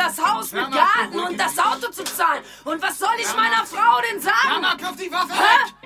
das Haus mit Garten und das Auto zu zahlen. Und was soll ich meiner Frau denn sagen? Mama, wirf die Waffe weg!